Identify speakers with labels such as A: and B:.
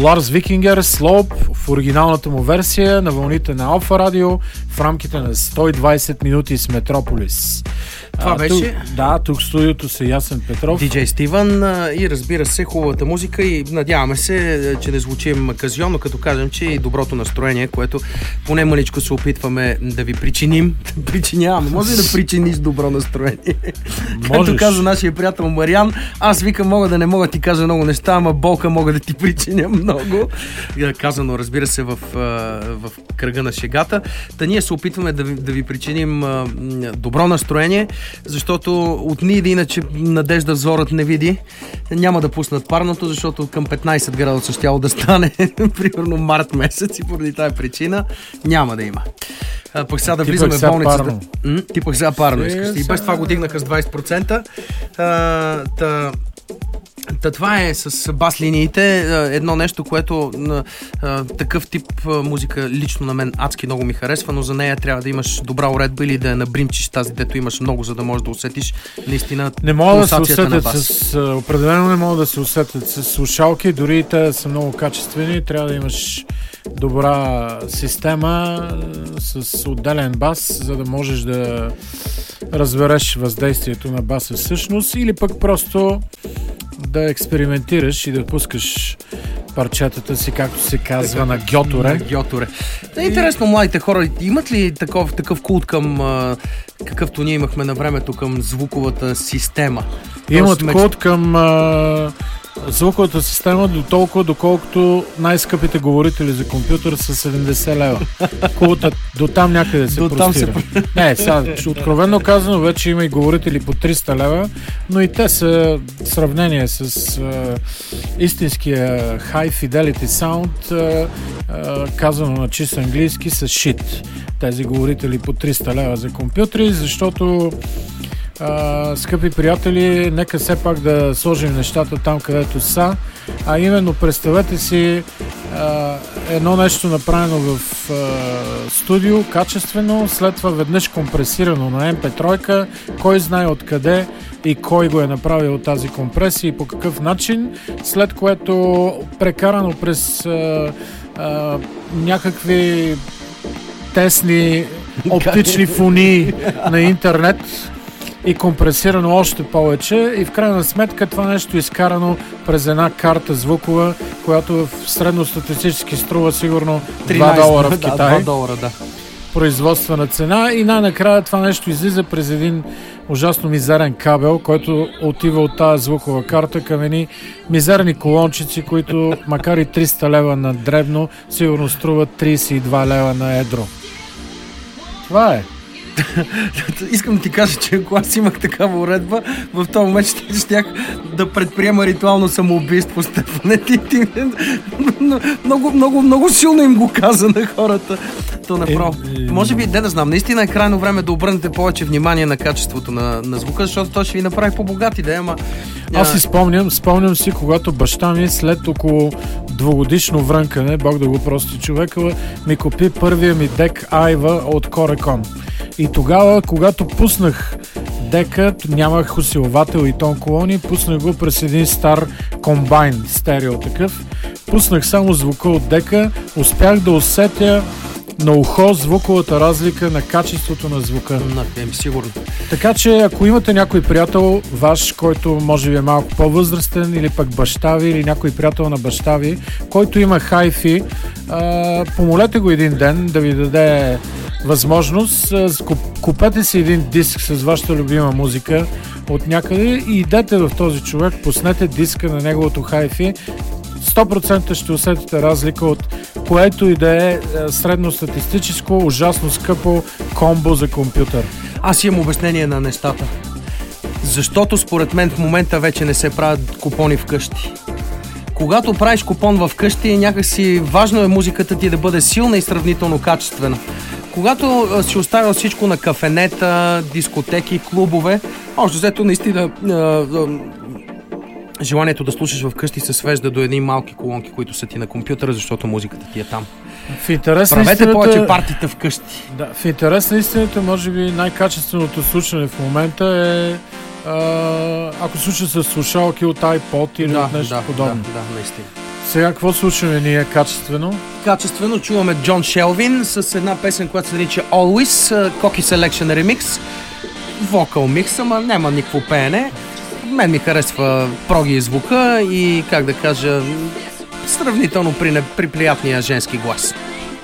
A: Ларс Викингер, Slope в оригиналната му версия на вълните на Алфа Радио в рамките на 120 минути с Метрополис.
B: Това беше?
A: Тук в студиото са Ясен Петров,
B: диджей Стивън и разбира се хубавата музика и надяваме се, че не звучим казионно, като кажем, че и доброто настроение, което поне маличко се опитваме да ви причиним. Причиняваме. Може да причиниш добро настроение. Както каза нашия приятел Мариан, аз викам, мога да не мога да ти кажа много неща, ама болка мога да ти причиня много. Казано, разбира се, в кръга на шегата. Та ние се опитваме да ви причиним добро настроение, защото от ни иначе Надежда взорът не види. Няма да пуснат парното, защото към 15 градуса щяло да стане примерно март месец и поради тази причина няма да има. Пък сега да влизаме в болницата. Ти пък сега парно искаш. И без това го дигнаха с 20%. Това е с бас линиите едно нещо, което такъв тип музика лично на мен адски много ми харесва, но за нея трябва да имаш добра уредба или да я набримчиш тази, дето имаш много, за да можеш да усетиш наистина пулсацията на бас.
A: Определено не могат да се усетят с слушалки, дори и те са много качествени, трябва да имаш добра система с отделен бас, за да можеш да разбереш въздействието на баса всъщност, или пък просто да експериментираш и да пускаш парчетата си, както се казва, на гьоторе.
B: Интересно, младите хора, имат ли такъв култ към какъвто ние имахме на времето към звуковата система?
A: Имат култ към звуковата система до толкова, доколкото най-скъпите говорители за компютър са 70 лева. Култът до там някъде се простира. Не, сега, откровенно казано, вече има и говорители по 300 лева, но и те са в сравнение с истинския High Fidelity Sound, казано на чист английски, с shit. Тези говорители по 300 лева за компютри, защото скъпи приятели, нека все пак да сложим нещата там, където са, а именно представете си едно нещо направено в студио, качествено, след това веднъж компресирано на MP3, кой знае откъде и кой го е направил тази компресия и по какъв начин, след което прекарано през някакви тесни оптични фони на интернет и компресирано още повече и в крайна сметка това нещо е изкарано през една карта звукова, която в средностатистически струва сигурно $2 в Китай.
B: $2, да.
A: Производствена цена и най-накрая това нещо излиза през един ужасно мизерен кабел, който отива от тази звукова карта към едни мизерни колончици, които макар и 300 лева на дребно, сигурно струват 32 лева на едро. Това е.
B: Искам да ти кажа, че ако аз имах такава уредба, в този момент щях да предприема ритуално самоубийство, Стефане. Много силно им го каза на хората. То направо. Може би, да знам, наистина е крайно време да обърнете повече внимание на качеството на звука, защото то ще ви направи по-богати, да, ама...
A: Аз си спомням си, когато баща ми след около 2-годишно врънкане, Бог да го прости човека, ми купи първия ми дек Айва от Корекон. И тогава, когато пуснах дека, нямах усилвател и тон колони, пуснах го през един стар комбайн, стерео такъв. Пуснах само звука от дека, успях да усетя на ухо звуковата разлика на качеството на звука.
B: Сигурно.
A: Така че, ако имате някой приятел ваш, който може би е малко по-възрастен, или пък баща ви, или някой приятел на баща ви, който има хайфи, помолете го един ден да ви даде възможност. Купете си един диск с вашата любима музика от някъде и идете в този човек, пуснете диска на неговото хайфи. 100% ще усетите разлика от което и да е средностатистическо, ужасно скъпо комбо за компютър.
B: Аз имам обяснение на нещата. Защото според мен в момента вече не се правят купони вкъщи. Когато правиш купон вкъщи, някакси важно е музиката ти да бъде силна и сравнително качествена. Когато си оставил всичко на кафенета, дискотеки, клубове, още взето наистина желанието да слушаш вкъщи се свежда до едни малки колонки, които са ти на компютъра, защото музиката ти е там. Правете повече партита вкъщи.
A: Да, в интерес на истината, може би най-качественото слушане в момента е ако слушаш с слушалки от iPod или от нещо подобно.
B: Да, наистина.
A: Сега какво слушаме ние качествено?
B: Качествено чуваме Джон Шелвин с една песен, която се нарича Always, Cocky Selection Remix. Вокал микс, ама няма никакво пеене. Мен ми харесва проги звука и, как да кажа, сравнително при приятния женски глас.